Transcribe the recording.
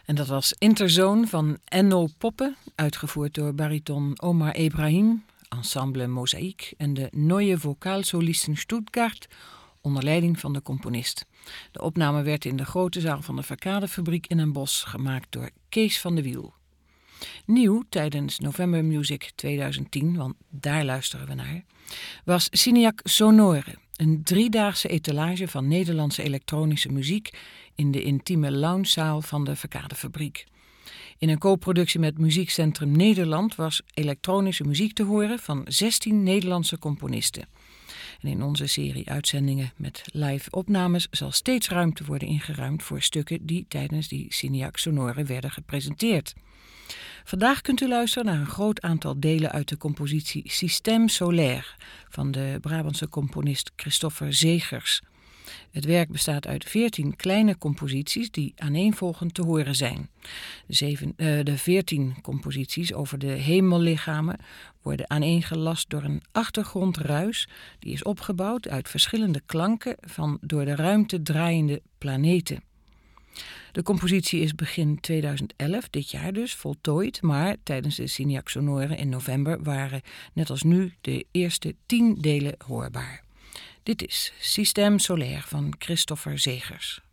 En dat was Interzone van Enno Poppe, uitgevoerd door bariton Omar Ebrahim, ensemble Mozaïek en de Neue Vokalsolisten Stuttgart, onder leiding van de componist. De opname werd in de grote zaal van de Verkadefabriek in Den Bosch gemaakt door Kees van de Wiel. Nieuw tijdens November Music 2010, want daar luisteren we naar, was Cineac Sonore, een 3-daagse etalage van Nederlandse elektronische muziek in de intieme loungezaal van de Verkadefabriek. In een co-productie met Muziekcentrum Nederland was elektronische muziek te horen van 16 Nederlandse componisten. En in onze serie uitzendingen met live opnames zal steeds ruimte worden ingeruimd voor stukken die tijdens die Cineac Sonore werden gepresenteerd. Vandaag kunt u luisteren naar een groot aantal delen uit de compositie Système Solaire van de Brabantse componist Christoffer Zegers. Het werk bestaat uit 14 kleine composities die aaneenvolgend te horen zijn. De 14 composities over de hemellichamen worden aaneengelast door een achtergrondruis die is opgebouwd uit verschillende klanken van door de ruimte draaiende planeten. De compositie is begin 2011, dit jaar dus, voltooid, maar tijdens de Cineac Sonore in november waren, net als nu, de eerste 10 delen hoorbaar. Dit is Système Solaire van Christoffer Zegers.